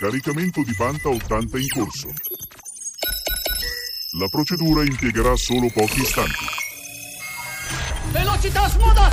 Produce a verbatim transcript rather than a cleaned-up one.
Caricamento di Panta ottanta in corso. La procedura impiegherà solo pochi istanti. Velocità smodata!